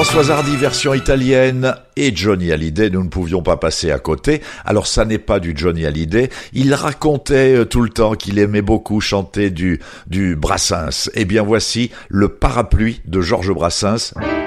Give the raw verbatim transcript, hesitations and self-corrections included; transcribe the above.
Françoise Hardy, version italienne, et Johnny Hallyday, nous ne pouvions pas passer à côté. Alors ça n'est pas du Johnny Hallyday, il racontait euh, tout le temps qu'il aimait beaucoup chanter du, du Brassens. Eh bien voici le parapluie de Georges Brassens.